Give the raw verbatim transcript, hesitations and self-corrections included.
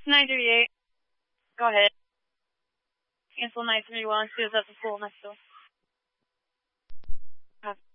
nine thirty-eight. Go ahead. Cancel nine three one. See us at the school next door.